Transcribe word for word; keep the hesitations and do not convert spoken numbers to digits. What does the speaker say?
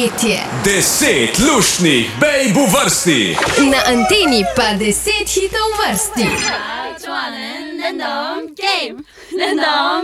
poletje. Deset luštnih bejb v vrsti. Na anteni pa deset hitov v vrsti. Game.